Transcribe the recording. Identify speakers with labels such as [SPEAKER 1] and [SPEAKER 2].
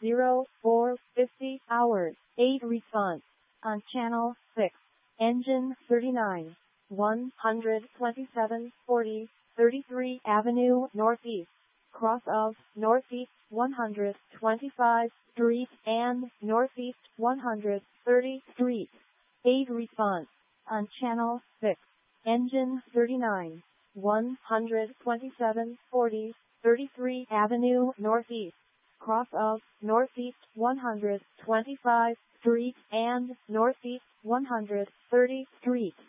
[SPEAKER 1] 0450 hours. 8 response. On channel 6. Engine 39. 127 40 33 Avenue Northeast. Cross of Northeast 125 Street and Northeast 130 Street. 8 response. On channel 6. Engine 39. 127 40 33 Avenue Northeast. Cross of Northeast 125 Street and Northeast 130 Street.